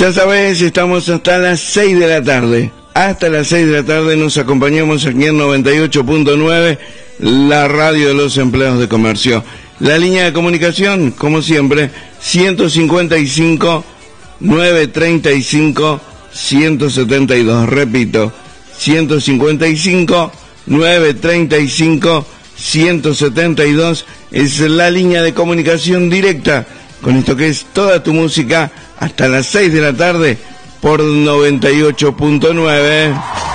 Ya sabés, estamos hasta las 6 de la tarde. Hasta las 6 de la tarde nos acompañamos aquí en 98.9, la radio de los empleados de comercio. La línea de comunicación, como siempre, 155 935 172. Repito, 155 935 172 es la línea de comunicación directa con esto que es toda tu música hasta las 6 de la tarde por 98.9.